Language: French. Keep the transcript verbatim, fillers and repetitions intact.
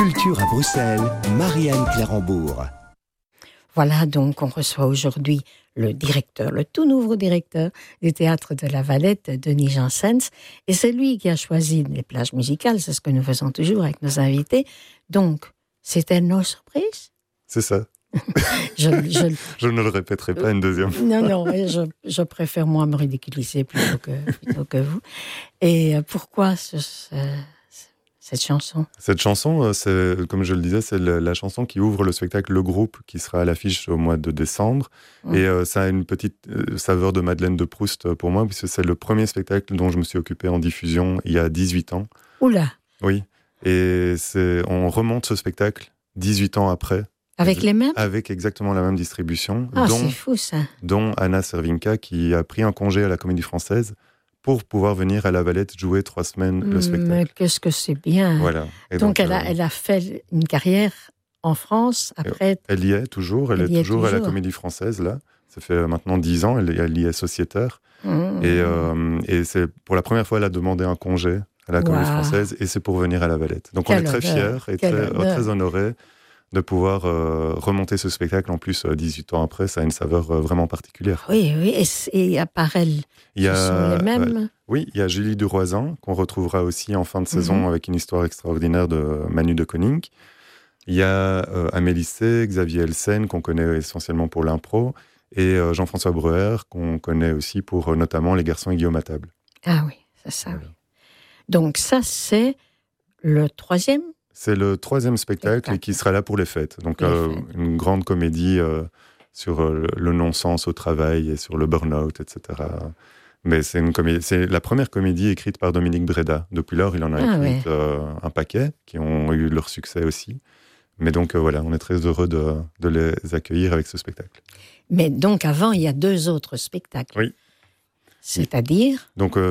Culture à Bruxelles, Marianne Clérambourg. Voilà, donc on reçoit aujourd'hui le directeur, le tout nouveau directeur du Théâtre de la Valette, Denis Janssens. Et c'est lui qui a choisi les plages musicales, c'est ce que nous faisons toujours avec nos invités. Donc, c'était nos surprises. C'est ça. je, je... je ne le répéterai pas une deuxième fois. Non, non, je, je préfère moi me ridiculiser plutôt que, plutôt que vous. Et pourquoi ce, ce, cette chanson ? Cette chanson, c'est, comme je le disais, c'est la, la chanson qui ouvre le spectacle Le Groupe, qui sera à l'affiche au mois de décembre. Mmh. Et euh, ça a une petite euh, saveur de Madeleine de Proust pour moi, puisque c'est le premier spectacle dont je me suis occupé en diffusion il y a dix-huit ans. Oula ! Oui, et c'est, on remonte ce spectacle dix-huit ans après. Avec les mêmes ? Avec exactement la même distribution. Ah, dont, c'est fou ça. Dont Anna Servinka, qui a pris un congé à la Comédie Française pour pouvoir venir à La Valette jouer trois semaines le spectacle. Mais qu'est-ce que c'est bien. Voilà. Et donc, donc elle, euh, a, elle a fait une carrière en France après. Elle y est toujours. Elle, elle est, est toujours, toujours à la Comédie Française là. Ça fait maintenant dix ans. Elle, elle y est sociétaire. Mmh. Et, euh, et c'est pour la première fois elle a demandé un congé à la Comédie wow. Française et c'est pour venir à La Valette. Donc Quel on est très fiers et très, très honorés de pouvoir euh, remonter ce spectacle. En plus, euh, dix-huit ans après, ça a une saveur euh, vraiment particulière. Oui, oui. Et, et à part elle, il y a, ce sont les mêmes euh, Oui, il y a Julie Duroisin, qu'on retrouvera aussi en fin de saison mm-hmm. avec une histoire extraordinaire de Manu de Koning. Il y a euh, Amélie C, Xavier Elsen, qu'on connaît essentiellement pour l'impro, et euh, Jean-François Breuer, qu'on connaît aussi pour euh, notamment Les Garçons et Guillaume à table. Ah oui, c'est ça, voilà. Oui. Donc ça, c'est le troisième ? C'est le troisième spectacle, spectacle et qui sera là pour les fêtes. Donc, les euh, fêtes. Une grande comédie euh, sur euh, le non-sens au travail et sur le burn-out, et cetera. Mais c'est, une comédie, c'est la première comédie écrite par Dominique Breda. Depuis lors, il en a ah, écrit ouais. euh, un paquet qui ont eu leur succès aussi. Mais donc, euh, voilà, on est très heureux de, de les accueillir avec ce spectacle. Mais donc, avant, il y a deux autres spectacles. Oui. C'est-à-dire ? Donc, euh,